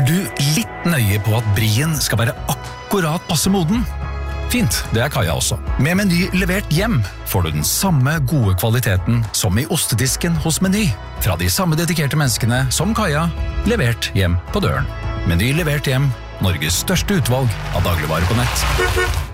du litt nøye på at brien skal være akkurat passe moden? Fint, det er Kaja også. Med Meny levert hjem får du den samme gode kvaliteten som i ostedisken hos Meny. Fra de samme dedikerte menneskene som Kaja, levert hjem på døren. Meny levert hjem, Norges største utvalg av dagligvarer på nett.